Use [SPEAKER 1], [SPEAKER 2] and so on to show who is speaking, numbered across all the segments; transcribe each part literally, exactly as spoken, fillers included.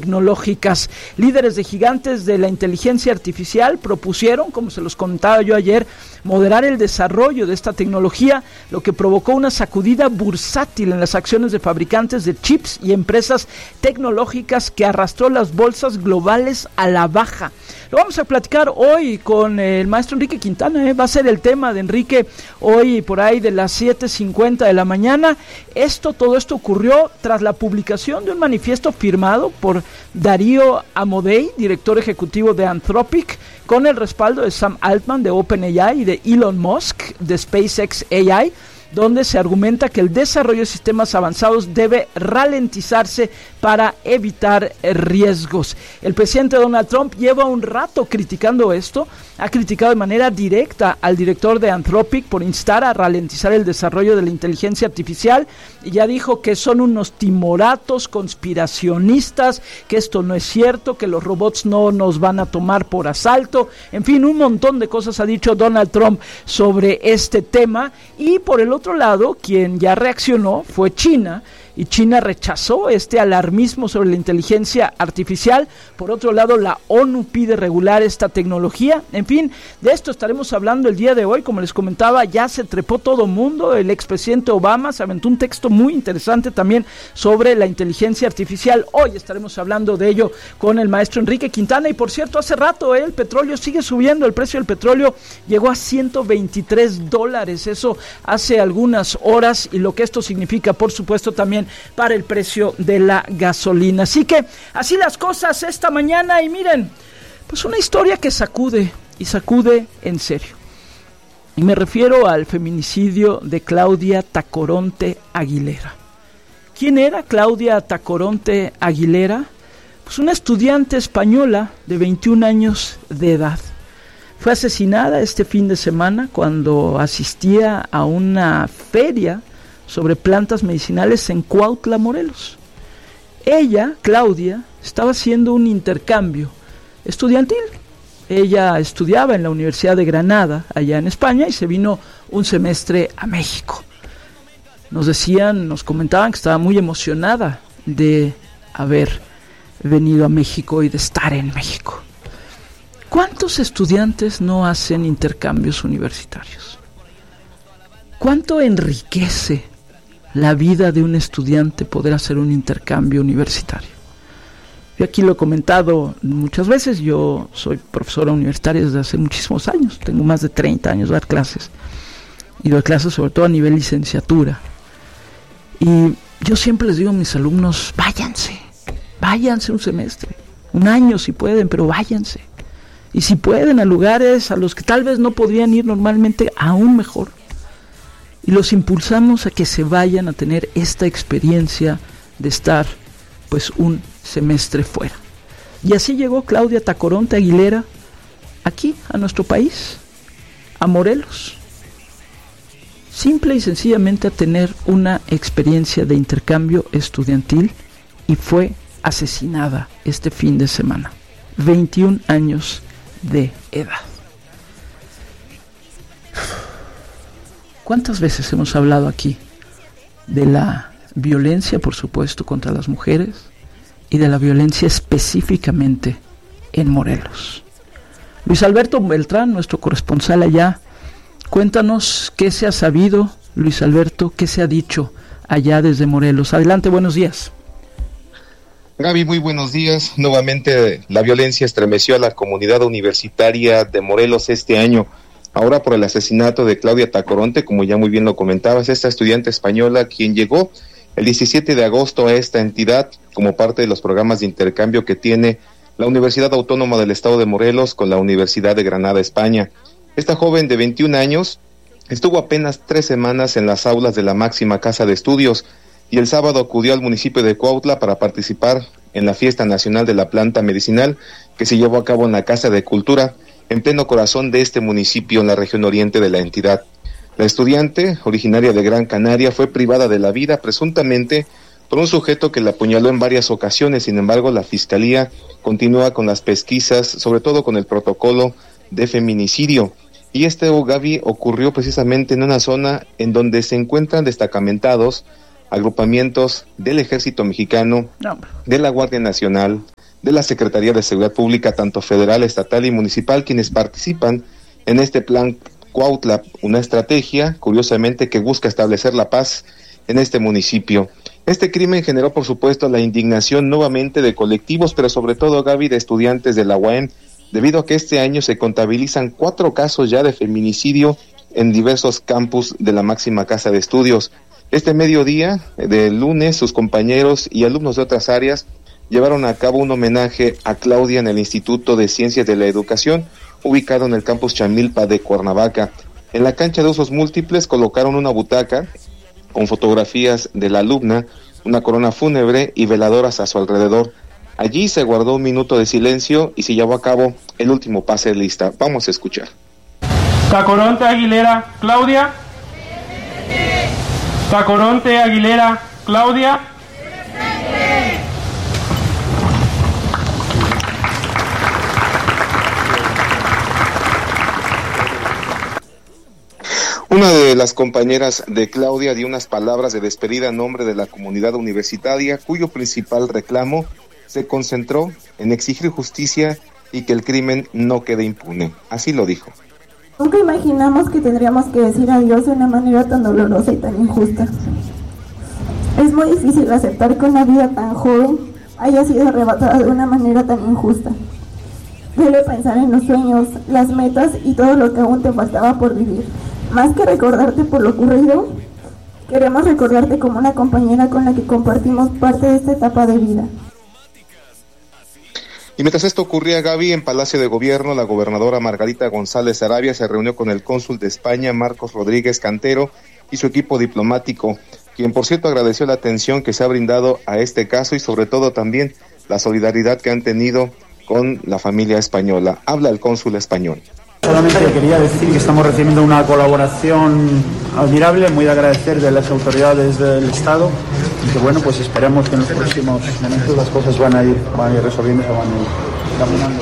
[SPEAKER 1] tecnológicas. Líderes de gigantes de la inteligencia artificial propusieron, como se los contaba yo ayer, moderar el desarrollo de esta tecnología, lo que provocó una sacudida bursátil en las acciones de fabricantes de chips y empresas tecnológicas que arrastró las bolsas globales a la baja. Lo vamos a platicar hoy con el maestro Enrique Quintana, ¿eh? Va a ser el tema de Enrique hoy por ahí de las siete cincuenta de la mañana. Esto, todo esto ocurrió tras la publicación de un manifiesto firmado por Darío Amodei, director ejecutivo de Anthropic, con el respaldo de Sam Altman de OpenAI y de Elon Musk de SpaceX A I, donde se argumenta que el desarrollo de sistemas avanzados debe ralentizarse para evitar riesgos. El presidente Donald Trump lleva un rato criticando esto, ha criticado de manera directa al director de Anthropic por instar a ralentizar el desarrollo de la inteligencia artificial, y ya dijo que son unos timoratos conspiracionistas, que esto no es cierto, que los robots no nos van a tomar por asalto, en fin, un montón de cosas ha dicho Donald Trump sobre este tema. Y por el otro lado, quien ya reaccionó fue China, y China rechazó este alarmismo sobre la inteligencia artificial. Por otro lado, la ONU pide regular esta tecnología. En fin, de esto estaremos hablando el día de hoy. Como les comentaba, ya se trepó todo mundo. El expresidente Obama se aventó un texto muy interesante también sobre la inteligencia artificial. Hoy estaremos hablando de ello con el maestro Enrique Quintana. Y por cierto, hace rato eh, el petróleo sigue subiendo. El precio del petróleo llegó a ciento veintitrés dólares. Eso hace algunas horas, y lo que esto significa, por supuesto, también para el precio de la gasolina. Así que así las cosas esta mañana, y miren, pues una historia que sacude, y sacude en serio. Y me refiero al feminicidio de Claudia Tacoronte Aguilera. ¿Quién era Claudia Tacoronte Aguilera? Pues una estudiante española de veintiún años de edad. Fue asesinada este fin de semana cuando asistía a una feria sobre plantas medicinales en Cuautla, Morelos. Ella, Claudia, estaba haciendo un intercambio estudiantil. Ella estudiaba en la Universidad de Granada, allá en España, y se vino un semestre a México. Nos decían, nos comentaban que estaba muy emocionada de haber venido a México y de estar en México. ¿Cuántos estudiantes no hacen intercambios universitarios? ¿Cuánto enriquece la vida de un estudiante poder hacer un intercambio universitario? Yo aquí lo he comentado muchas veces. Yo soy profesora universitaria desde hace muchísimos años. Tengo más de treinta años de dar clases. Y doy clases sobre todo a nivel licenciatura. Y yo siempre les digo a mis alumnos, váyanse, váyanse un semestre, un año si pueden, pero váyanse. Y si pueden a lugares a los que tal vez no podrían ir normalmente, aún mejor. Y los impulsamos a que se vayan a tener esta experiencia de estar pues un semestre fuera. Y así llegó Claudia Tacoronte Aguilera aquí a nuestro país, a Morelos, simple y sencillamente a tener una experiencia de intercambio estudiantil, y fue asesinada este fin de semana, veintiún años de edad. ¿Cuántas veces hemos hablado aquí de la violencia, por supuesto, contra las mujeres, y de la violencia específicamente en Morelos? Luis Alberto Beltrán, nuestro corresponsal allá, cuéntanos qué se ha sabido, Luis Alberto, qué se ha dicho allá desde Morelos. Adelante, buenos días.
[SPEAKER 2] Gaby, muy buenos días. Nuevamente la violencia estremeció a la comunidad universitaria de Morelos este año. Ahora por el asesinato de Claudia Tacoronte, como ya muy bien lo comentabas, esta estudiante española quien llegó el diecisiete de agosto a esta entidad como parte de los programas de intercambio que tiene la Universidad Autónoma del Estado de Morelos con la Universidad de Granada, España. Esta joven de veintiún años estuvo apenas tres semanas en las aulas de la máxima casa de estudios, y el sábado acudió al municipio de Cuautla para participar en la fiesta nacional de la planta medicinal que se llevó a cabo en la Casa de Cultura, en pleno corazón de este municipio en la región oriente de la entidad. La estudiante, originaria de Gran Canaria, fue privada de la vida presuntamente por un sujeto que la apuñaló en varias ocasiones. Sin embargo, la Fiscalía continúa con las pesquisas, sobre todo con el protocolo de feminicidio. Y este, Gaby, ocurrió precisamente en una zona en donde se encuentran destacamentados agrupamientos del Ejército Mexicano, no. de la Guardia Nacional, de la Secretaría de Seguridad Pública, tanto federal, estatal y municipal, quienes participan en este plan Cuautla, una estrategia, curiosamente, que busca establecer la paz en este municipio. Este crimen generó, por supuesto, la indignación nuevamente de colectivos, pero sobre todo, Gaby, de estudiantes de la U A M, debido a que este año se contabilizan cuatro casos ya de feminicidio en diversos campus de la máxima casa de estudios. Este mediodía del lunes, sus compañeros y alumnos de otras áreas llevaron a cabo un homenaje a Claudia en el Instituto de Ciencias de la Educación, ubicado en el campus Chamilpa de Cuernavaca. En la cancha de usos múltiples colocaron una butaca con fotografías de la alumna, una corona fúnebre y veladoras a su alrededor. Allí se guardó un minuto de silencio y se llevó a cabo el último pase de lista. Vamos a escuchar.
[SPEAKER 3] Tacoronte Aguilera Claudia. Tacoronte Aguilera Claudia.
[SPEAKER 2] Una de las compañeras de Claudia dio unas palabras de despedida en nombre de la comunidad universitaria, cuyo principal reclamo se concentró en exigir justicia y que el crimen no quede impune. Así lo dijo.
[SPEAKER 4] Nunca imaginamos que tendríamos que decir adiós de una manera tan dolorosa y tan injusta. Es muy difícil aceptar que una vida tan joven haya sido arrebatada de una manera tan injusta. Duele pensar en los sueños, las metas y todo lo que aún te faltaba por vivir. Más que recordarte por lo ocurrido, queremos recordarte como una compañera con la que compartimos parte de esta etapa de vida.
[SPEAKER 2] Y mientras esto ocurría, Gaby, en Palacio de Gobierno, la gobernadora Margarita González Arabia se reunió con el cónsul de España, Marcos Rodríguez Cantero, y su equipo diplomático, quien por cierto agradeció la atención que se ha brindado a este caso y sobre todo también la solidaridad que han tenido con la familia española. Habla el cónsul español.
[SPEAKER 5] Solamente quería decir que estamos recibiendo una colaboración admirable, muy de agradecer de las autoridades del Estado y que bueno, pues esperemos que en los próximos momentos las cosas van a ir, van a ir resolviendo, van a ir caminando.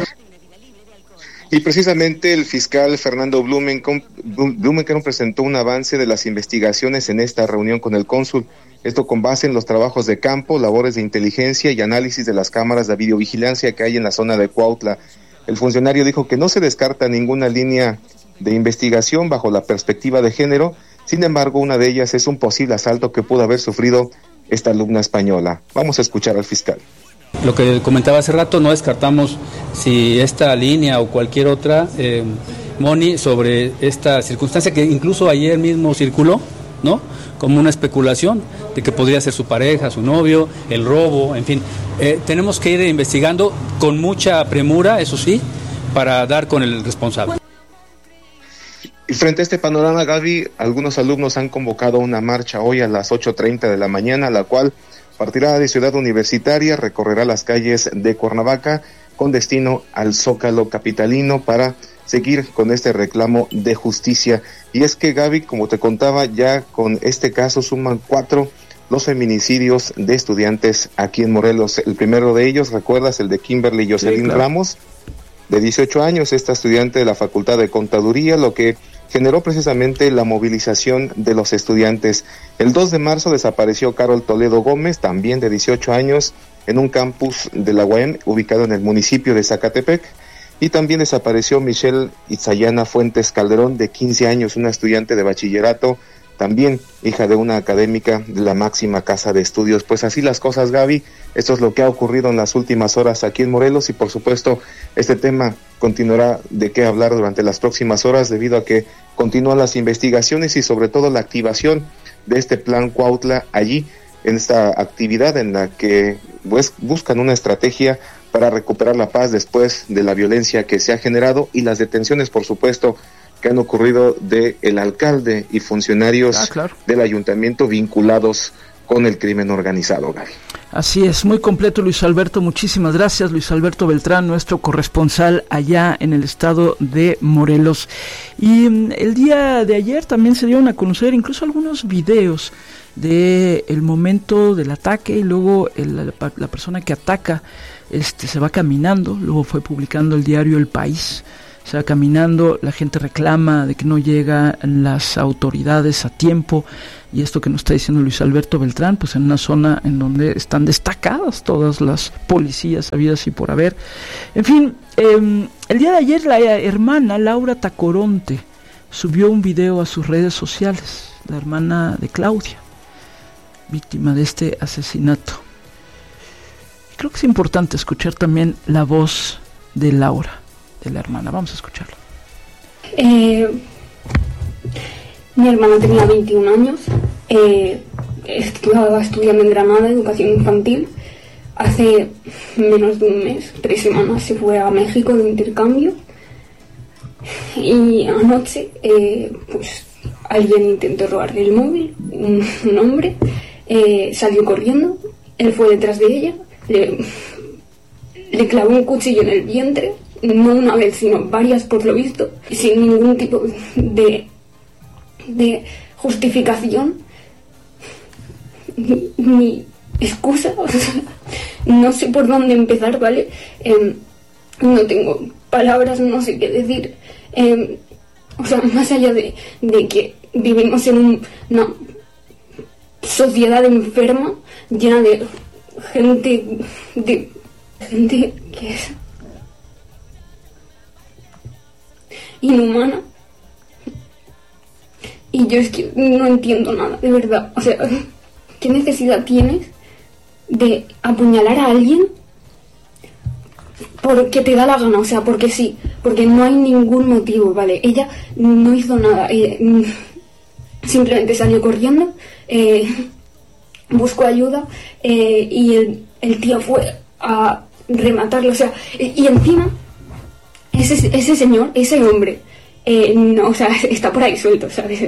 [SPEAKER 2] Y precisamente el fiscal Fernando Blumenkern, Blumenkern presentó un avance de las investigaciones en esta reunión con el cónsul. Esto con base en los trabajos de campo, labores de inteligencia y análisis de las cámaras de videovigilancia que hay en la zona de Cuautla. El funcionario dijo que no se descarta ninguna línea de investigación bajo la perspectiva de género, sin embargo, una de ellas es un posible asalto que pudo haber sufrido esta alumna española. Vamos a escuchar al fiscal.
[SPEAKER 6] Lo que comentaba hace rato, no descartamos si esta línea o cualquier otra, eh, Moni, sobre esta circunstancia que incluso ayer mismo circuló, ¿no? Como una especulación de que podría ser su pareja, su novio, el robo, en fin. Eh, tenemos que ir investigando con mucha premura, eso sí, para dar con el responsable.
[SPEAKER 2] Y frente a este panorama, Gaby, algunos alumnos han convocado una marcha hoy a las ocho treinta de la mañana, la cual partirá de Ciudad Universitaria, recorrerá las calles de Cuernavaca con destino al Zócalo capitalino para seguir con este reclamo de justicia. Y es que, Gaby, como te contaba, ya con este caso suman cuatro los feminicidios de estudiantes aquí en Morelos. El primero de ellos, ¿recuerdas? El de Kimberly Jocelyn sí, claro. Ramos, de dieciocho años, esta estudiante de la Facultad de Contaduría, lo que generó precisamente la movilización de los estudiantes. El dos de marzo desapareció Carol Toledo Gómez, también de dieciocho años, en un campus de la U A M ubicado en el municipio de Zacatepec. Y también desapareció Michelle Itzayana Fuentes Calderón, de quince años, una estudiante de bachillerato, también hija de una académica de la máxima casa de estudios. Pues así las cosas, Gaby. Esto es lo que ha ocurrido en las últimas horas aquí en Morelos y por supuesto este tema continuará de qué hablar durante las próximas horas debido a que continúan las investigaciones y sobre todo la activación de este plan Cuautla allí, en esta actividad en la que pues, buscan una estrategia para recuperar la paz después de la violencia que se ha generado y las detenciones, por supuesto, que han ocurrido de el alcalde y funcionarios ah, claro. del ayuntamiento vinculados con el crimen organizado, Gaby.
[SPEAKER 1] Así es, muy completo, Luis Alberto. Muchísimas gracias, Luis Alberto Beltrán, nuestro corresponsal allá en el estado de Morelos. Y el día de ayer también se dieron a conocer incluso algunos videos de el momento del ataque y luego el, la, la persona que ataca este se va caminando. Luego fue publicando el diario El País se va caminando, la gente reclama de que no llegan las autoridades a tiempo, y esto que nos está diciendo Luis Alberto Beltrán, pues en una zona en donde están destacadas todas las policías habidas y por haber. En fin, eh, el día de ayer la hermana Laura Tacoronte subió un video a sus redes sociales, la hermana de Claudia, víctima de este asesinato. Creo que es importante escuchar también la voz de Laura, de la hermana. Vamos a escucharlo.
[SPEAKER 7] Eh, mi hermana tenía veintiún años, eh, estaba estudiando en Granada, educación infantil. Hace menos de un mes, tres semanas, se fue a México de intercambio. Y anoche, eh, pues alguien intentó robarle el móvil, un, un hombre, eh, salió corriendo, él fue detrás de ella, le, le clavó un cuchillo en el vientre, no una vez, sino varias por lo visto, sin ningún tipo de, de justificación ni, ni excusa. O sea, no sé por dónde empezar, ¿vale? Eh, no tengo palabras, no sé qué decir. Eh, o sea, más allá de, de que vivimos en un, una sociedad enferma, llena de gente, de gente que es inhumana. Y yo es que no entiendo nada, de verdad. O sea, ¿qué necesidad tienes de apuñalar a alguien porque te da la gana? O sea, porque sí, porque no hay ningún motivo, ¿vale? Ella no hizo nada, ella, simplemente salió corriendo, eh, buscó ayuda, eh, y el, el tío fue a rematarlo. O sea, y encima ese, ese señor, ese hombre, eh, no, o sea, está por ahí suelto, ¿sabes?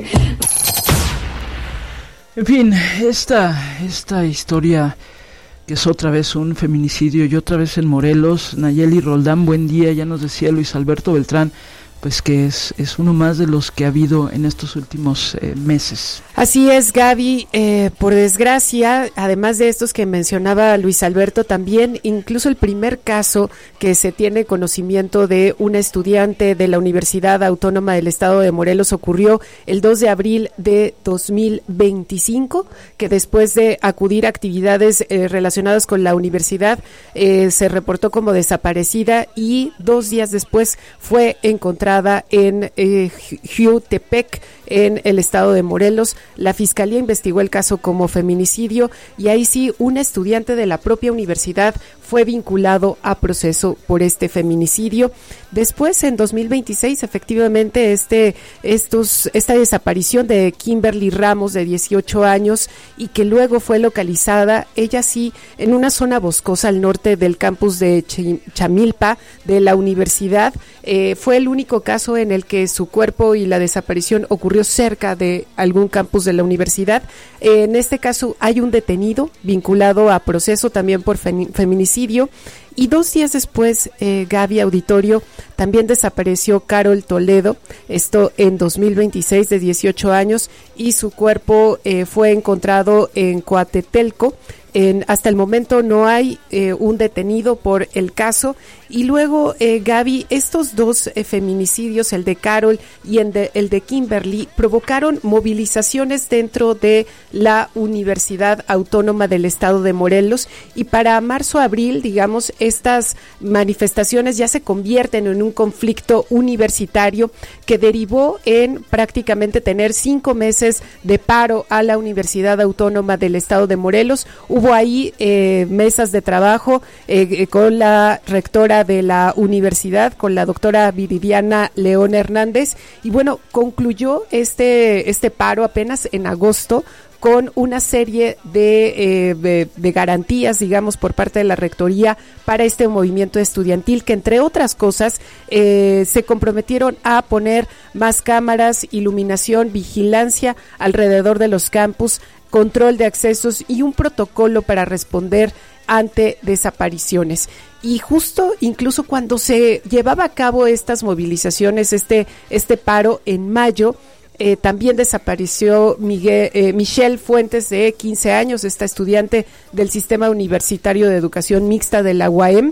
[SPEAKER 1] En fin, esta, esta historia que es otra vez un feminicidio y otra vez en Morelos. Nayeli Roldán, buen día. Ya nos decía Luis Alberto Beltrán, pues que es, es uno más de los que ha habido en estos últimos eh, meses.
[SPEAKER 8] Así es, Gaby, eh, por desgracia, además de estos que mencionaba Luis Alberto, también incluso el primer caso que se tiene conocimiento de una estudiante de la Universidad Autónoma del Estado de Morelos ocurrió el dos de abril de dos mil veinticinco, que después de acudir a actividades eh, relacionadas con la universidad eh, se reportó como desaparecida y dos días después fue encontrada en eh, Jiutepec, en el estado de Morelos. La Fiscalía investigó el caso como feminicidio y ahí sí un estudiante de la propia universidad fue vinculado a proceso por este feminicidio. Después, en dos mil veintiséis, efectivamente, este, estos, esta desaparición de Kimberly Ramos, de dieciocho años, y que luego fue localizada, ella sí, en una zona boscosa al norte del campus de Ch- Chamilpa, de la universidad. Eh, fue el único caso en el que su cuerpo y la desaparición ocurrió cerca de algún campus de la universidad. Eh, en este caso hay un detenido vinculado a proceso también por fem- feminicidio. Y dos días después, eh, Gaby Auditorio, también desapareció Carol Toledo, esto en dos mil veintiséis, de dieciocho años, y su cuerpo eh, fue encontrado en Coatetelco. En, hasta el momento no hay eh, un detenido por el caso. Y luego, eh, Gaby, estos dos eh, feminicidios, el de Carol y el de, el de Kimberly, provocaron movilizaciones dentro de la Universidad Autónoma del Estado de Morelos, y para marzo-abril, digamos, estas manifestaciones ya se convierten en un conflicto universitario que derivó en prácticamente tener cinco meses de paro a la Universidad Autónoma del Estado de Morelos. Hubo ahí eh, mesas de trabajo eh, eh, con la rectora de la universidad, con la doctora Viridiana León Hernández, y bueno, concluyó este, este paro apenas en agosto, con una serie de, eh, de, de garantías, digamos, por parte de la rectoría para este movimiento estudiantil, que entre otras cosas eh, se comprometieron a poner más cámaras, iluminación, vigilancia alrededor de los campus, control de accesos y un protocolo para responder ante desapariciones. Y justo incluso cuando se llevaba a cabo estas movilizaciones, este, este paro en mayo, Eh, también desapareció Miguel, eh, Michelle Fuentes, de quince años, esta estudiante del Sistema Universitario de Educación Mixta de la U A M,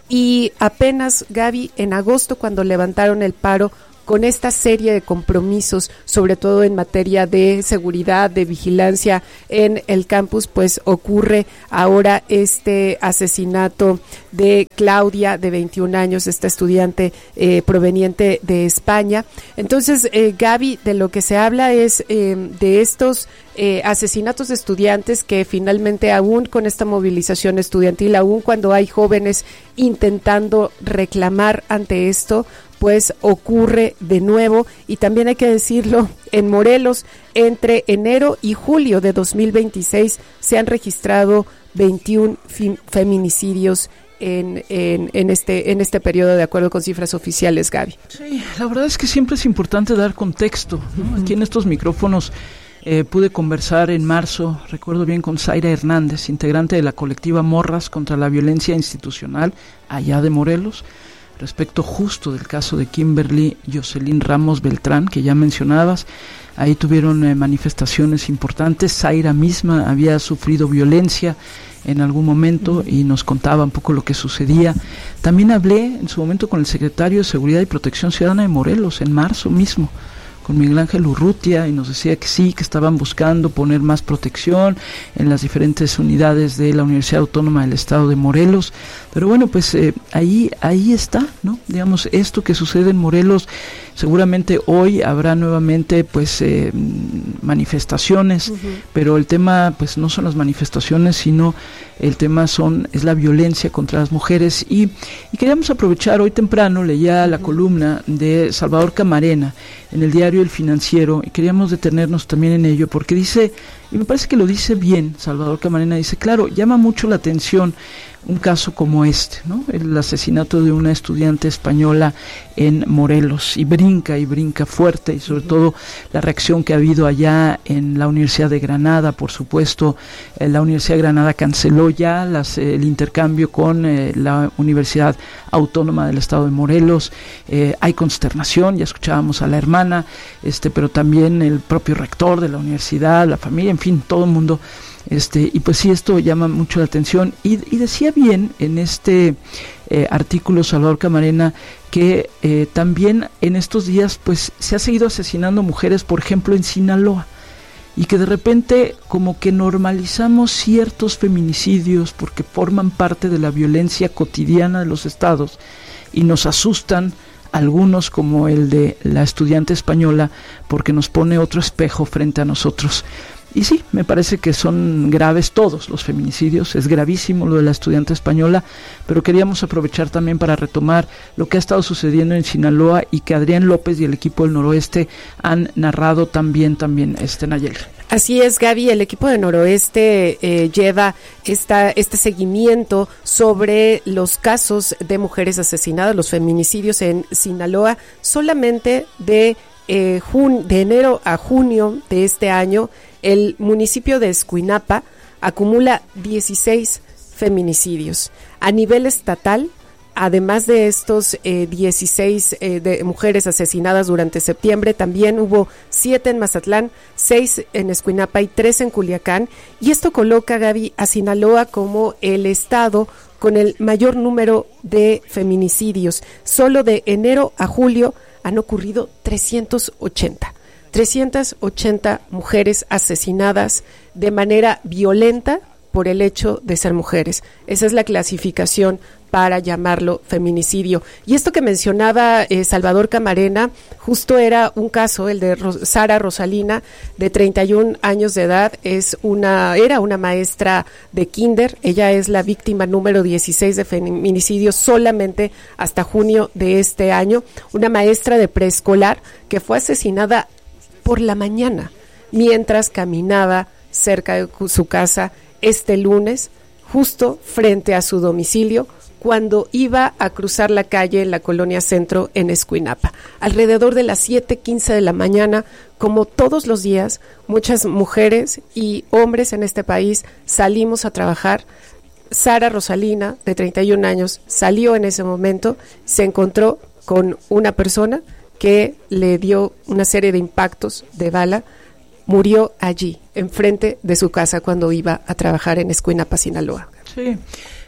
[SPEAKER 8] y apenas, Gaby, en agosto, cuando levantaron el paro, con esta serie de compromisos, sobre todo en materia de seguridad, de vigilancia en el campus, pues ocurre ahora este asesinato de Claudia, de veintiún años, esta estudiante eh, proveniente de España. Entonces, eh, Gaby, de lo que se habla es eh, de estos eh, asesinatos de estudiantes que finalmente, aún con esta movilización estudiantil, aún cuando hay jóvenes intentando reclamar ante esto, pues ocurre de nuevo. Y también hay que decirlo, en Morelos, entre enero y julio de dos mil veintiséis se han registrado veintiún fem- feminicidios en, en, en este en este periodo, de acuerdo con cifras oficiales, Gaby.
[SPEAKER 1] Sí, la verdad es que siempre es importante dar contexto, ¿no? Uh-huh. Aquí en estos micrófonos eh, pude conversar en marzo, recuerdo bien, con Zaira Hernández, integrante de la colectiva Morras contra la Violencia Institucional, allá de Morelos, respecto justo del caso de Kimberly Jocelyn Ramos Beltrán, que ya mencionabas. Ahí tuvieron eh, manifestaciones importantes. Zaira misma había sufrido violencia en algún momento y nos contaba un poco lo que sucedía. También hablé en su momento con el secretario de Seguridad y Protección Ciudadana de Morelos, en marzo mismo, con Miguel Ángel Urrutia, y nos decía que sí, que estaban buscando poner más protección en las diferentes unidades de la Universidad Autónoma del Estado de Morelos. Pero bueno, pues eh, ahí ahí está, ¿no? Digamos, esto que sucede en Morelos, seguramente hoy habrá nuevamente pues eh, manifestaciones, uh-huh. pero el tema pues no son las manifestaciones, sino el tema son es la violencia contra las mujeres. Y, y queríamos aprovechar, hoy temprano leía la uh-huh. columna de Salvador Camarena en el diario El Financiero, y queríamos detenernos también en ello, porque dice, y me parece que lo dice bien Salvador Camarena, dice, claro, llama mucho la atención un caso como este, ¿no? El asesinato de una estudiante española en Morelos, y brinca y brinca fuerte, y sobre todo la reacción que ha habido allá en la Universidad de Granada. Por supuesto, eh, la Universidad de Granada canceló ya las, eh, el intercambio con eh, la Universidad Autónoma del Estado de Morelos. Eh, hay consternación, ya escuchábamos a la hermana, este, pero también el propio rector de la universidad, la familia, en fin, todo el mundo. Este, y pues sí, esto llama mucho la atención, y, y decía bien en este eh, artículo Salvador Camarena que eh, también en estos días pues se ha seguido asesinando mujeres, por ejemplo en Sinaloa, y que de repente como que normalizamos ciertos feminicidios porque forman parte de la violencia cotidiana de los estados, y nos asustan algunos, como el de la estudiante española, porque nos pone otro espejo frente a nosotros. Y sí, me parece que son graves todos los feminicidios, es gravísimo lo de la estudiante española, pero queríamos aprovechar también para retomar lo que ha estado sucediendo en Sinaloa, y que Adrián López y el equipo del Noroeste han narrado también, también este Nayel.
[SPEAKER 8] Así es, Gaby, el equipo de Noroeste eh, lleva esta, este seguimiento sobre los casos de mujeres asesinadas, los feminicidios en Sinaloa. Solamente de, eh, jun- de enero a junio de este año, el municipio de Escuinapa acumula dieciséis feminicidios. A nivel estatal, además de estos eh, dieciséis eh, de mujeres asesinadas durante septiembre, también hubo siete en Mazatlán, seis en Escuinapa y tres en Culiacán. Y esto coloca, Gaby, a Sinaloa como el estado con el mayor número de feminicidios. Solo de enero a julio han ocurrido trescientos ochenta. trescientas ochenta mujeres asesinadas de manera violenta por el hecho de ser mujeres. Esa es la clasificación para llamarlo feminicidio. Y esto que mencionaba eh, Salvador Camarena, justo era un caso, el de Ros- Sara Rosalina, de treinta y un años de edad, es una era una maestra de kinder. Ella es la víctima número dieciséis de feminicidio solamente hasta junio de este año. Una maestra de preescolar que fue asesinada por la mañana, mientras caminaba cerca de su casa este lunes, justo frente a su domicilio, cuando iba a cruzar la calle en la colonia Centro en Escuinapa. Alrededor de las siete quince de la mañana, como todos los días, muchas mujeres y hombres en este país salimos a trabajar. Sara Rosalina, de treinta y un años, salió en ese momento, se encontró con una persona que le dio una serie de impactos de bala, murió allí, enfrente de su casa, cuando iba a trabajar en Escuinapa, Sinaloa.
[SPEAKER 1] Sí,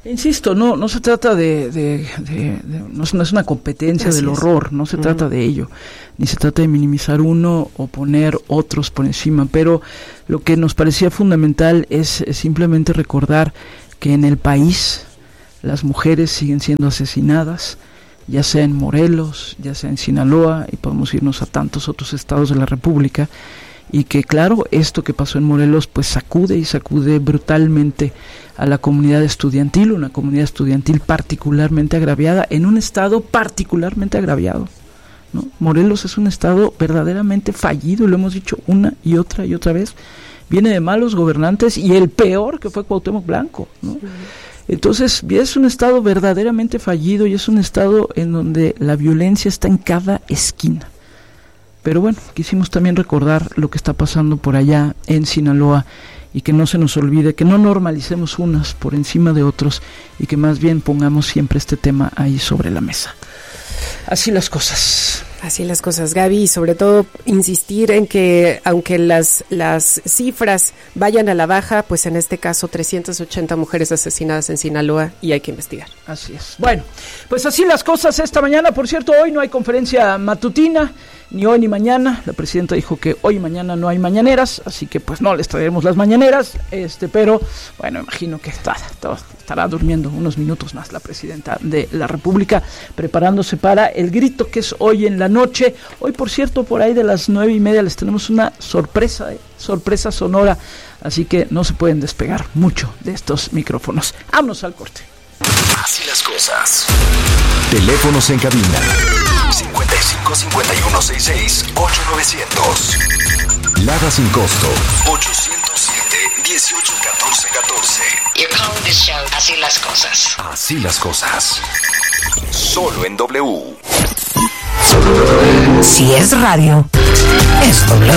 [SPEAKER 1] Insisto, no no se trata de, de, de, de no, es, no es una competencia Así del es. horror, no se uh-huh. trata de ello, ni se trata de minimizar uno o poner otros por encima, pero lo que nos parecía fundamental es, es simplemente recordar que en el país las mujeres siguen siendo asesinadas, ya sea en Morelos, ya sea en Sinaloa, y podemos irnos a tantos otros estados de la República, y que claro, esto que pasó en Morelos pues sacude y sacude brutalmente a la comunidad estudiantil, una comunidad estudiantil particularmente agraviada, en un estado particularmente agraviado, ¿no? Morelos es un estado verdaderamente fallido, lo hemos dicho una y otra y otra vez, viene de malos gobernantes, y el peor que fue Cuauhtémoc Blanco, ¿no? Entonces es un estado verdaderamente fallido, y es un estado en donde la violencia está en cada esquina. Pero bueno, quisimos también recordar lo que está pasando por allá en Sinaloa, y que no se nos olvide, que no normalicemos unas por encima de otros, y que más bien pongamos siempre este tema ahí sobre la mesa. Así las cosas.
[SPEAKER 8] Así las cosas, Gaby, y sobre todo insistir en que aunque las las cifras vayan a la baja, pues en este caso trescientas ochenta mujeres asesinadas en Sinaloa, y hay que investigar.
[SPEAKER 1] Así es. Bueno, pues así las cosas esta mañana. Por cierto, hoy no hay conferencia matutina, ni hoy ni mañana. La presidenta dijo que hoy y mañana no hay mañaneras, así que pues no les traeremos las mañaneras, este, pero bueno, imagino que está, todo, estará durmiendo unos minutos más la presidenta de la República, preparándose para el grito que es hoy en la noche. Hoy, por cierto, por ahí de las nueve y media les tenemos una sorpresa, ¿eh? sorpresa sonora, así que no se pueden despegar mucho de estos micrófonos. Vámonos al corte.
[SPEAKER 9] Así las cosas. Teléfonos en cabina cincuenta y cinco, cincuenta y uno, sesenta y seis, ocho novecientos. Lada sin costo ochocientos siete, dieciocho, catorce, catorce.
[SPEAKER 10] You're calling this show Así las cosas.
[SPEAKER 9] Así las cosas. Solo en W.
[SPEAKER 10] Si es radio, es W.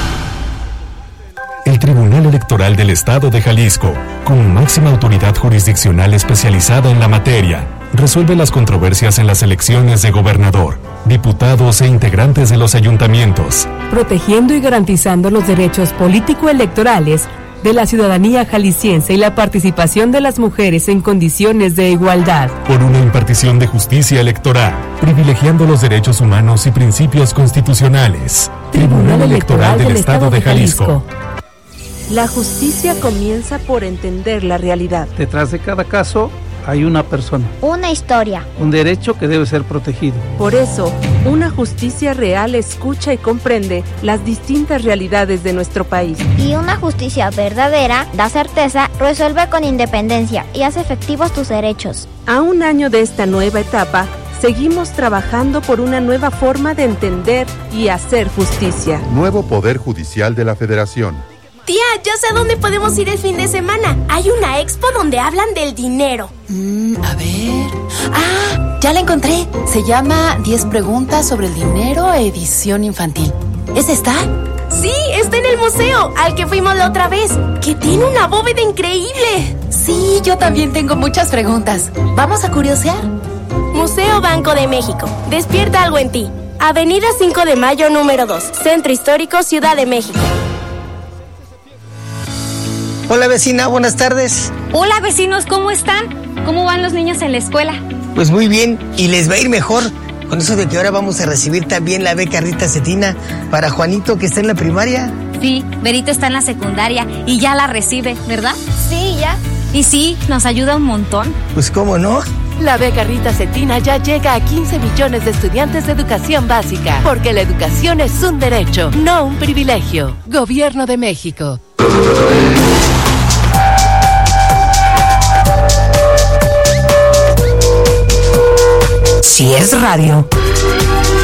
[SPEAKER 11] El Tribunal Electoral del Estado de Jalisco, como máxima autoridad jurisdiccional especializada en la materia, resuelve las controversias en las elecciones de gobernador, diputados e integrantes de los ayuntamientos,
[SPEAKER 12] protegiendo y garantizando los derechos político-electorales de la ciudadanía jalisciense y la participación de las mujeres en condiciones de igualdad.
[SPEAKER 11] Por una impartición de justicia electoral, privilegiando los derechos humanos y principios constitucionales.
[SPEAKER 12] Tribunal, Tribunal Electoral del, del Estado de Jalisco. La justicia comienza por entender la realidad.
[SPEAKER 13] Detrás de cada caso hay una persona.
[SPEAKER 14] Una historia.
[SPEAKER 13] Un derecho que debe ser protegido.
[SPEAKER 12] Por eso, una justicia real escucha y comprende las distintas realidades de nuestro país.
[SPEAKER 14] Y una justicia verdadera da certeza, resuelve con independencia y hace efectivos tus derechos.
[SPEAKER 12] A un año de esta nueva etapa, seguimos trabajando por una nueva forma de entender y hacer justicia.
[SPEAKER 15] Nuevo Poder Judicial de la Federación.
[SPEAKER 16] Tía, ya sé a dónde podemos ir el fin de semana. Hay una expo donde hablan del dinero.
[SPEAKER 17] Mm, a ver... ¡Ah! Ya la encontré. Se llama diez preguntas sobre el dinero, edición infantil. ¿Es esta?
[SPEAKER 16] Sí, está en el museo, al que fuimos la otra vez, que tiene una bóveda increíble.
[SPEAKER 17] Sí, yo también tengo muchas preguntas. ¿Vamos a curiosear?
[SPEAKER 16] Museo Banco de México. Despierta algo en ti. Avenida cinco de mayo, número dos. Centro Histórico, Ciudad de México.
[SPEAKER 18] Hola vecina, buenas tardes.
[SPEAKER 19] Hola vecinos, ¿cómo están? ¿Cómo van los niños en la escuela?
[SPEAKER 18] Pues muy bien, y les va a ir mejor con eso de que ahora vamos a recibir también la beca Rita Cetina para Juanito, que está en la primaria.
[SPEAKER 19] Sí, Berito está en la secundaria y ya la recibe, ¿verdad?
[SPEAKER 14] Sí, ya.
[SPEAKER 19] Y sí, nos ayuda un montón.
[SPEAKER 18] Pues cómo no.
[SPEAKER 12] La beca Rita Cetina ya llega a quince millones de estudiantes de educación básica, porque la educación es un derecho, no un privilegio. Gobierno de México.
[SPEAKER 10] Si es radio,